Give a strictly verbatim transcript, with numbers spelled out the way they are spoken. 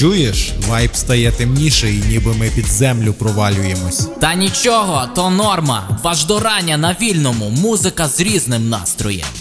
Чуєш? Вайб стає темніший, ніби ми під землю провалюємось. Та нічого, то норма. Ваш до рання на вільному, музика з різним настроєм.